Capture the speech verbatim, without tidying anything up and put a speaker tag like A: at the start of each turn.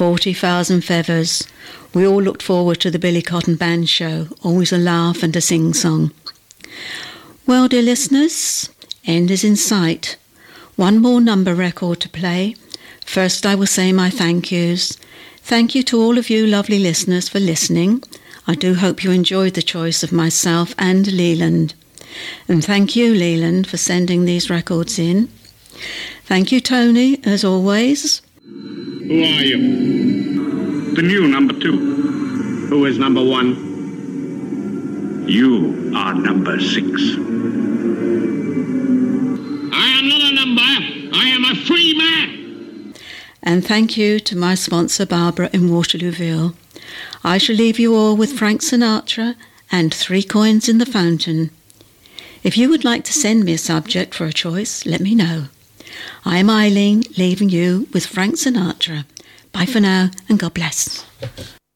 A: forty thousand feathers. We all looked forward to the Billy Cotton Band show, always a laugh and a sing-song. Well, dear listeners, end is in sight. One more number record to play. First, I will say my thank yous. Thank you to all of you lovely listeners for listening. I do hope you enjoyed the choice of myself and Leland. And thank you, Leland, for sending these records in. Thank you, Tony, as always.
B: Who are you? The new number two. Who is number one? You are number six. I am not a number. I am a free man.
A: And thank you to my sponsor, Barbara in Waterlooville. I shall leave you all with Frank Sinatra and Three Coins in the Fountain. If you would like to send me a subject for a choice, let me know. I am Eileen, leaving you with Frank Sinatra. Bye for now, and God bless.